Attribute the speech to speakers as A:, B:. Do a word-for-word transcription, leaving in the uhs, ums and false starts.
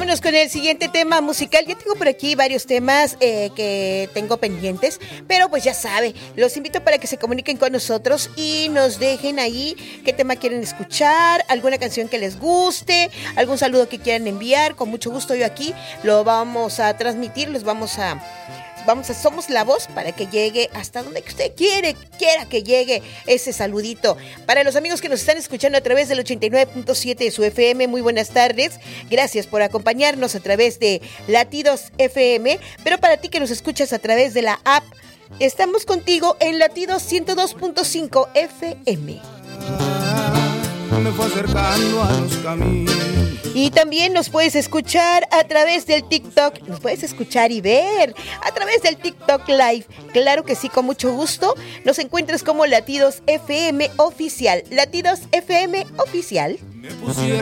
A: vámonos con el siguiente tema musical. Ya tengo por aquí varios temas eh, que tengo pendientes, pero pues ya sabe, los invito para que se comuniquen con nosotros y nos dejen ahí qué tema quieren escuchar, alguna canción que les guste, algún saludo que quieran enviar. Con mucho gusto yo aquí lo vamos a transmitir, los vamos a... Vamos a Somos la Voz para que llegue hasta donde usted quiere, quiera que llegue ese saludito. Para los amigos que nos están escuchando a través del ochenta y nueve punto siete de su F M, muy buenas tardes. Gracias por acompañarnos a través de Latidos F M. Pero para ti que nos escuchas a través de la app, estamos contigo en Latidos ciento dos punto cinco F M.
B: Me fue acercando a los caminos.
A: Y también nos puedes escuchar a través del TikTok, nos puedes escuchar y ver a través del TikTok Live. Claro que sí, con mucho gusto. Nos encuentras como Latidos F M Oficial. Latidos F M Oficial.